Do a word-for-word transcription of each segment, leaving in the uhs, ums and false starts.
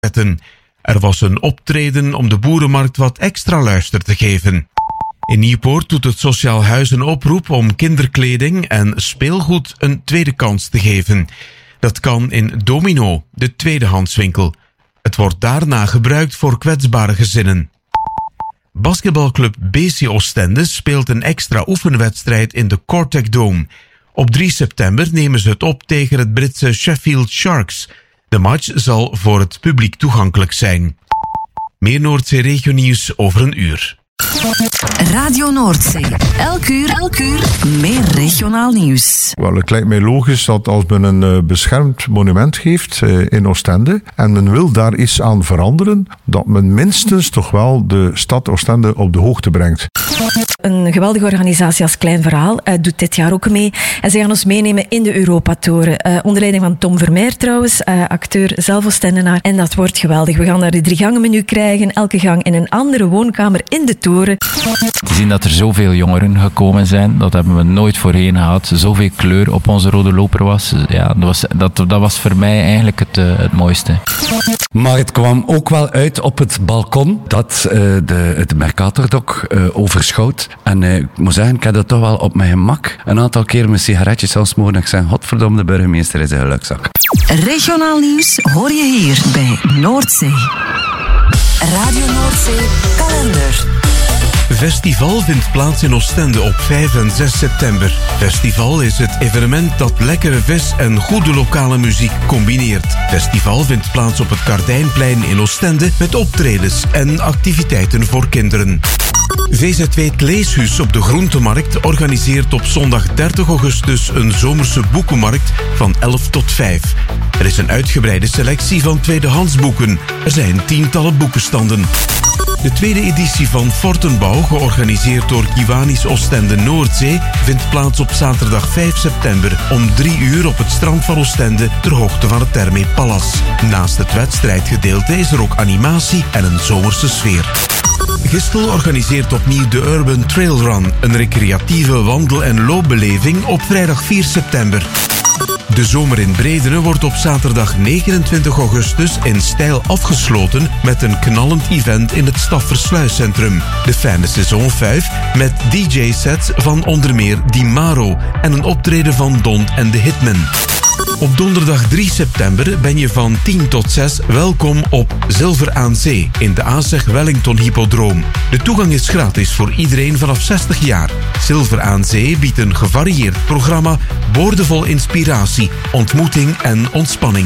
zetten. Er was een optreden om de boerenmarkt wat extra luister te geven. In Nieuwpoort doet het Sociaal Huis een oproep om kinderkleding en speelgoed een tweede kans te geven. Dat kan in Domino, de tweedehandswinkel. Het wordt daarna gebruikt voor kwetsbare gezinnen. Basketbalclub B C Oostende speelt een extra oefenwedstrijd in de Cortec Dome. Op drie september nemen ze het op tegen het Britse Sheffield Sharks. De match zal voor het publiek toegankelijk zijn. Meer Noordzee-regionieuws over een uur. Radio Noordzee. Elk uur, elk uur meer regionaal nieuws. Wel, het lijkt mij logisch dat als men een uh, beschermd monument geeft uh, in Oostende en men wil daar iets aan veranderen, dat men minstens toch wel de stad Oostende op de hoogte brengt. Een geweldige organisatie als Klein Verhaal uh, doet dit jaar ook mee. En ze gaan ons meenemen in de Europatoren. Uh, onder leiding van Tom Vermeer trouwens, uh, acteur, zelf Oostendenaar. En dat wordt geweldig. We gaan daar de drie gangen menu krijgen. Elke gang in een andere woonkamer in de toren. Te zien dat er zoveel jongeren gekomen zijn, dat hebben we nooit voorheen gehad. Zoveel kleur op onze rode loper was. Ja, dat, was dat, dat was voor mij eigenlijk het, uh, het mooiste. Maar het kwam ook wel uit op het balkon dat uh, de, het Mercatordok uh, overschoot. En uh, ik moet zeggen, ik heb dat toch wel op mijn gemak een aantal keer mijn sigaretjes zelfs mogen. Ik zei, godverdomme, de burgemeester is een gelukzak. Regionaal nieuws hoor je hier bij Noordzee. Radio Noordzee kalender. Festival vindt plaats in Oostende op vijf en zes september. Festival is het evenement dat lekkere vis en goede lokale muziek combineert. Festival vindt plaats op het Kardijnplein in Oostende met optredens en activiteiten voor kinderen. V Z W Het Leeshuis op de Groentemarkt organiseert op zondag dertig augustus een zomerse boekenmarkt van elf tot vijf. Er is een uitgebreide selectie van tweedehandsboeken. Er zijn tientallen boekenstanden. De tweede editie van Fortenbouw, georganiseerd door Kiwanis Oostende Noordzee, vindt plaats op zaterdag vijf september om drie uur op het strand van Oostende ter hoogte van het Therme Palace. Naast het wedstrijdgedeelte is er ook animatie en een zomerse sfeer. Gistel organiseert opnieuw de Urban Trail Run, een recreatieve wandel- en loopbeleving op vrijdag vier september. De zomer in Bredene wordt op zaterdag negenentwintig augustus in stijl afgesloten met een knallend event in het Staffersluiscentrum. De fin de saison vijf met D J-sets van onder meer Di Maro en een optreden van Don en de Hitmen. Op donderdag drie september ben je van tien tot zes welkom op Zilver aan Zee in de A S E G Wellington Hippodroom. De toegang is gratis voor iedereen vanaf zestig jaar. Zilver aan Zee biedt een gevarieerd programma, boordevol inspiratie, ontmoeting en ontspanning.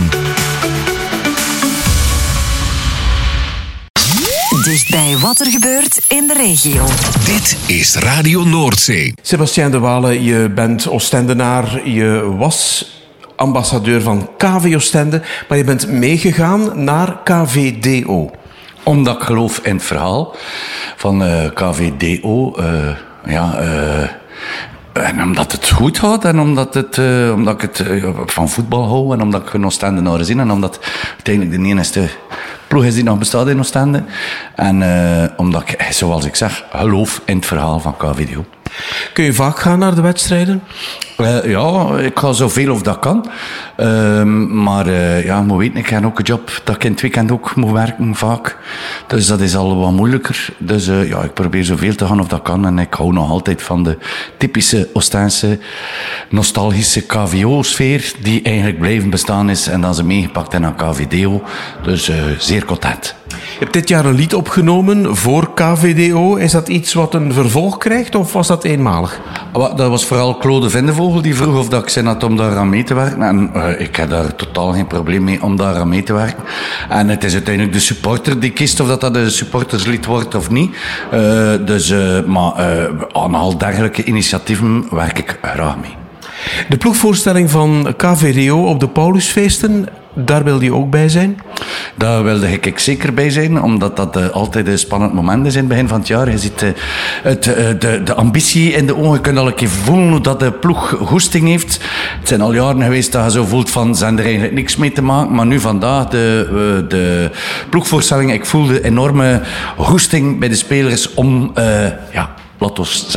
Dichtbij wat er gebeurt in de regio. Dit is Radio Noordzee. Sebastien de Wale, je bent Oostendenaar, je was ambassadeur van K V Oostende, maar je bent meegegaan naar K V D O. Omdat ik geloof in het verhaal van uh, K V D O. Uh, ja, uh, en omdat het goed gaat en omdat, het, uh, omdat ik het uh, van voetbal hou en omdat ik een Oostendenaar zie en omdat uiteindelijk de enige ploeg is die nog bestaat in Oostende. En uh, omdat ik, zoals ik zeg, geloof in het verhaal van K V D O. Kun je vaak gaan naar de wedstrijden? Uh, ja, ik ga zoveel of dat kan. Uh, maar uh, ja, moet weten, ik heb ook een job dat ik in het weekend ook moet werken, vaak. Dus dat is al wat moeilijker. Dus uh, ja, ik probeer zoveel te gaan of dat kan. En ik hou nog altijd van de typische Oostense, nostalgische K V O-sfeer, die eigenlijk blijven bestaan is en dat ze meegepakt hebben aan K V D O. Dus uh, zeer content. Je hebt dit jaar een lied opgenomen voor K V D O. Is dat iets wat een vervolg krijgt of was dat eenmalig? Dat was vooral Claude Vindevogel die vroeg of dat ik zin had om daar aan mee te werken. En uh, ik heb daar totaal geen probleem mee om daar aan mee te werken. En het is uiteindelijk de supporter die kiest of dat, dat een supporterslied wordt of niet. Uh, dus, uh, maar uh, aan al dergelijke initiatieven werk ik graag mee. De ploegvoorstelling van K V D O op de Paulusfeesten, daar wilde je ook bij zijn? Daar wilde ik zeker bij zijn, omdat dat uh, altijd een spannend moment is in het begin van het jaar. Je ziet uh, het, uh, de, de ambitie in de ogen, je kunt al een keer voelen hoe dat de ploeg goesting heeft. Het zijn al jaren geweest dat je zo voelt van, zijn er eigenlijk niks mee te maken. Maar nu vandaag, de, uh, de ploegvoorstelling, ik voelde enorme goesting bij de spelers om, uh, ja, laat ons zeggen,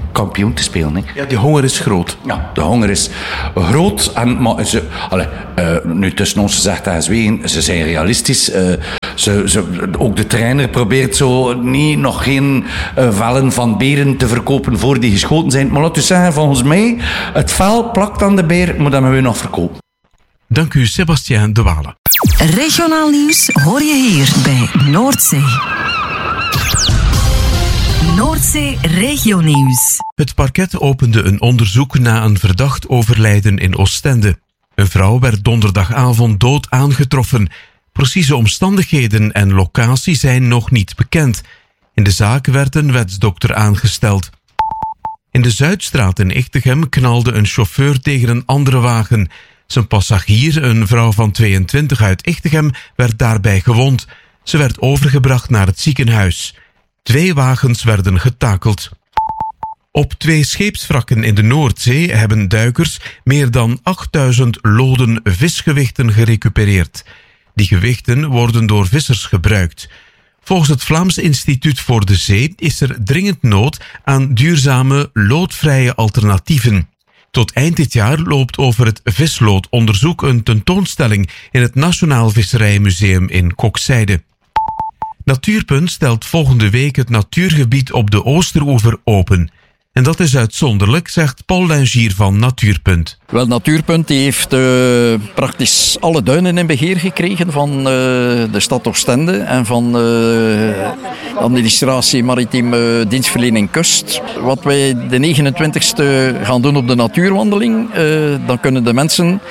kampioen te spelen. Hè. Ja, die honger is groot. Ja, de honger is groot. En, maar ze, allez, uh, nu tussen ons gezegd en gezwegen, ze zijn realistisch. Uh, ze, ze, ook de trainer probeert zo niet nog geen uh, vellen van beren te verkopen voor die geschoten zijn. Maar laat u zeggen, volgens mij, het vel plakt aan de beer, maar dat moeten we nog verkopen. Dank u, Sebastien de Wale. Regionaal nieuws hoor je hier bij Noordzee. Noordzee Regionieuws. Het parket opende een onderzoek na een verdacht overlijden in Oostende. Een vrouw werd donderdagavond dood aangetroffen. Precieze omstandigheden en locatie zijn nog niet bekend. In de zaak werd een wetsdokter aangesteld. In de Zuidstraat in Echtegem knalde een chauffeur tegen een andere wagen. Zijn passagier, een vrouw van tweeëntwintig uit Echtegem, werd daarbij gewond. Ze werd overgebracht naar het ziekenhuis. Twee wagens werden getakeld. Op twee scheepswrakken in de Noordzee hebben duikers meer dan achtduizend loden visgewichten gerecupereerd. Die gewichten worden door vissers gebruikt. Volgens het Vlaams Instituut voor de Zee is er dringend nood aan duurzame, loodvrije alternatieven. Tot eind dit jaar loopt over het visloodonderzoek een tentoonstelling in het Nationaal Visserijmuseum in Kokzijde. Natuurpunt stelt volgende week het natuurgebied op de Oosteroever open. En dat is uitzonderlijk, zegt Paul Langier van Natuurpunt. Wel, Natuurpunt die heeft uh, praktisch alle duinen in beheer gekregen van uh, de stad Oostende en van uh, de administratie Maritieme Dienstverlening Kust. Wat wij de negenentwintigste gaan doen op de natuurwandeling, uh, dan kunnen de mensen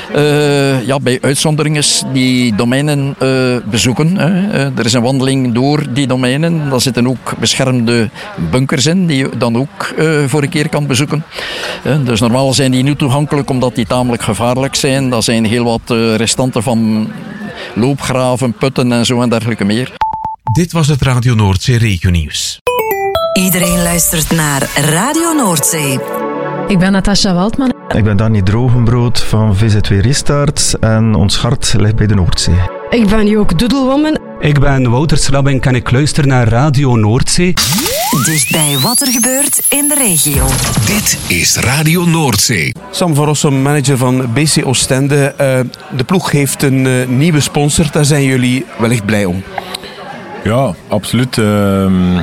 uh, ja, bij uitzonderingen die domeinen uh, bezoeken. Hè. Uh, er is een wandeling door die domeinen. Daar zitten ook beschermde bunkers in die je dan ook uh, voor een keer kan bezoeken. Uh, dus normaal zijn die niet toegankelijk omdat die tamelijk gevaarlijk zijn. Dat zijn heel wat uh, restanten van loopgraven, putten en zo en dergelijke meer. Dit was het Radio Noordzee Regionieuws. Iedereen luistert naar Radio Noordzee. Ik ben Natasja Waldman. Ik ben Danny Drogenbrood van V Z W Restart en ons hart ligt bij de Noordzee. Ik ben Joke Doedelwoman. Ik ben Wouter Slabbink en ik luister naar Radio Noordzee. Dichtbij wat er gebeurt in de regio. Dit is Radio Noordzee. Sam van Rossum, manager van B C Oostende. Uh, de ploeg heeft een uh, nieuwe sponsor. Daar zijn jullie wellicht blij om. Ja, absoluut. Uh,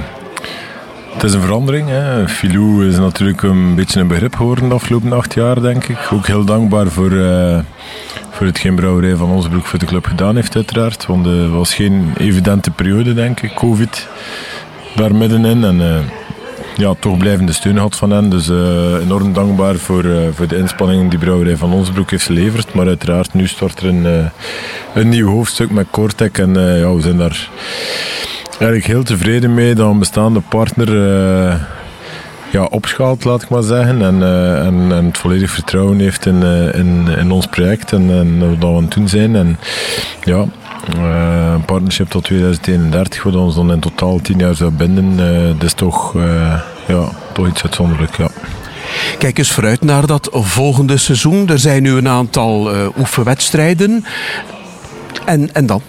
het is een verandering. Hè. Filou is natuurlijk een beetje een begrip geworden de afgelopen acht jaar, denk ik. Ook heel dankbaar voor, uh, voor hetgeen Brouwerij van Osbroek voor de club gedaan heeft, uiteraard. Want het was geen evidente periode, denk ik. Covid daar middenin. En uh, ja, toch blijvende steun had van hen. Dus uh, enorm dankbaar voor, uh, voor de inspanningen die Brouwerij van Osbroek heeft geleverd. Maar uiteraard, nu start er een, uh, een nieuw hoofdstuk met Cortec. En uh, ja, we zijn daar eigenlijk heel tevreden mee dat een bestaande partner uh, ja, opschaalt, laat ik maar zeggen. En, uh, en, en het volledig vertrouwen heeft in, uh, in, in ons project en, en wat we aan het doen zijn. En ja, uh, een partnership tot tweeduizend eenendertig, wat ons dan in totaal tien jaar zou binden. Uh, dat is toch, uh, ja, toch iets uitzonderlijk, ja. Kijk eens vooruit naar dat volgende seizoen. Er zijn nu een aantal uh, oefenwedstrijden. En, en dan?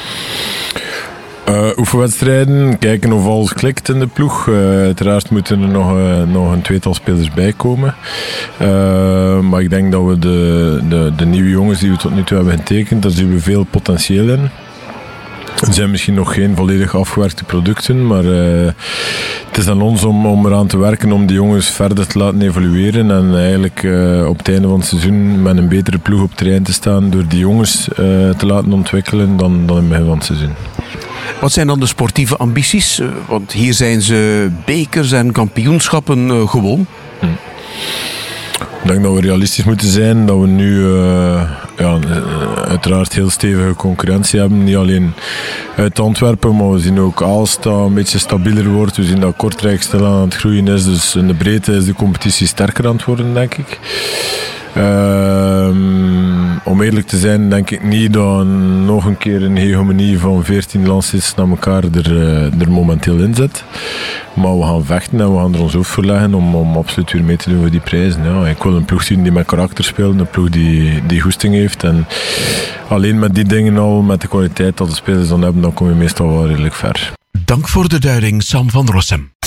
Uh, oefenwedstrijden, kijken of alles klikt in de ploeg. Uh, uiteraard moeten er nog, uh, nog een tweetal spelers bij komen. Uh, maar ik denk dat we de, de, de nieuwe jongens die we tot nu toe hebben getekend, daar zien we veel potentieel in. Er zijn misschien nog geen volledig afgewerkte producten, maar uh, het is aan ons om, om eraan te werken om die jongens verder te laten evolueren en eigenlijk uh, op het einde van het seizoen met een betere ploeg op terrein te staan door die jongens uh, te laten ontwikkelen dan, dan in het begin van het seizoen. Wat zijn dan de sportieve ambities? Want hier zijn ze bekers en kampioenschappen uh, gewoon. Hm. Ik denk dat we realistisch moeten zijn, dat we nu uh, ja, uiteraard heel stevige concurrentie hebben. Niet alleen uit Antwerpen, maar we zien ook Aalst dat een beetje stabieler wordt. We zien dat Kortrijk stil aan het groeien is, dus in de breedte is de competitie sterker aan het worden, denk ik. Uh, om eerlijk te zijn denk ik niet dat nog een keer een hegemonie van veertien landsteds naar elkaar er, uh, er momenteel in zit. Maar we gaan vechten en we gaan er ons hoofd voor leggen om, om absoluut weer mee te doen voor die prijzen. Ja, ik wil een ploeg zien die met karakter speelt, een ploeg die, die goesting heeft. En alleen met die dingen al, met de kwaliteit dat de spelers dan hebben, dan kom je meestal wel redelijk ver. Dank voor de duiding, Sam van Rossum.